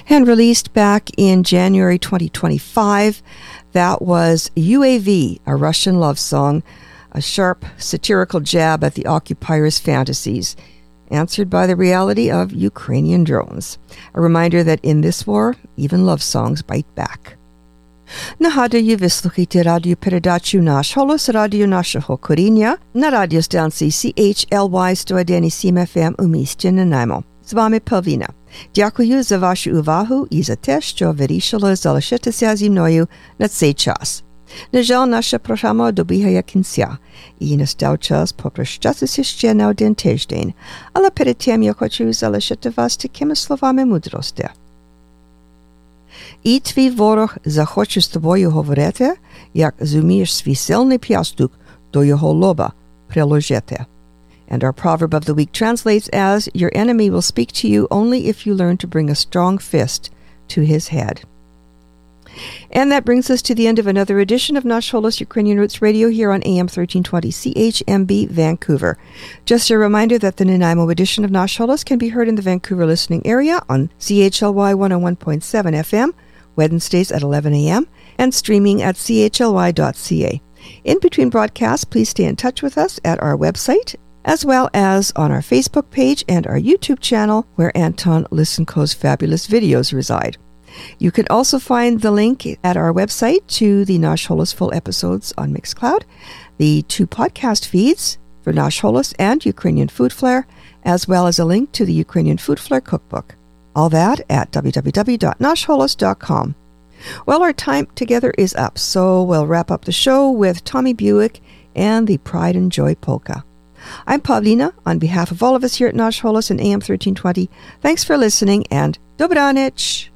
and released back in January 2025. That was UAV, a Russian love song, a sharp satirical jab at the occupiers' fantasies, answered by the reality of Ukrainian drones. A reminder that in this war, even love songs bite back. Нагадую, ви слухаєте радіопередачу «Наш голос», радіо нашого коріння на радіостанції CHLY 101.7 FM у місті Нанаймо. З вами Павліна. Дякую за вашу увагу і за те, що вирішили залишитися зі мною на цей час. На жаль, наша програма добігає кінця, і настав час попрощатися ще на один тиждень. Але перед тим я хочу залишити вас такими словами мудрості. І твій ворог захоче з тобою говорити, як зумієш свій сильний п'ястук до його лоба приложити. And our proverb of the week translates as, your enemy will speak to you only if you learn to bring a strong fist to his head. And that brings us to the end of another edition of Nash Holos Ukrainian Roots Radio here on AM 1320 CHMB Vancouver. Just a reminder that the Nanaimo edition of Nash Holos can be heard in the Vancouver listening area on CHLY 101.7 FM, Wednesdays at 11 a.m., and streaming at chly.ca. In between broadcasts, please stay in touch with us at our website, as well as on our Facebook page and our YouTube channel, where Anton Lisenko's fabulous videos reside. You can also find the link at our website to the Nash Holos full episodes on Mixcloud, the 2 podcast feeds for Nash Holos and Ukrainian Food Flair, as well as a link to the Ukrainian Food Flair cookbook. All that at www.nashholos.com. Well, our time together is up, so we'll wrap up the show with Tommy Buick and the Pride and Joy Polka. I'm Pavlina. On behalf of all of us here at Nash Holos and AM 1320, thanks for listening, and Dobranich!